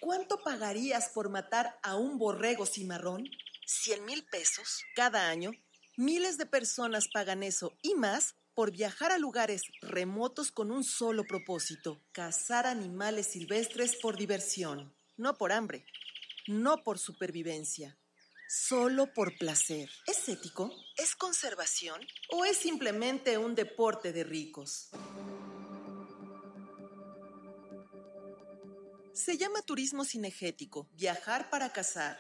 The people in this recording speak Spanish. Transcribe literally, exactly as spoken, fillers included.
cuánto pagarías por matar a un borrego cimarrón? ¿Cien mil pesos? Cada año, miles de personas pagan eso y más por viajar a lugares remotos con un solo propósito: cazar animales silvestres por diversión, no por hambre, no por supervivencia, solo por placer. ¿Es ético? ¿Es conservación? ¿O es simplemente un deporte de ricos? Se llama turismo cinegético, viajar para cazar.